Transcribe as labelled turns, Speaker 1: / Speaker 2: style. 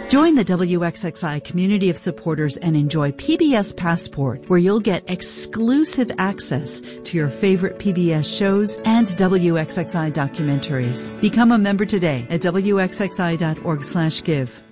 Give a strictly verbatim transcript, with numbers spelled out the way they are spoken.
Speaker 1: Join the W X X I community of supporters and enjoy P B S Passport, where you'll get exclusive access to your favorite P B S shows and W X X I documentaries. Become a member today at W X X I dot org slash give.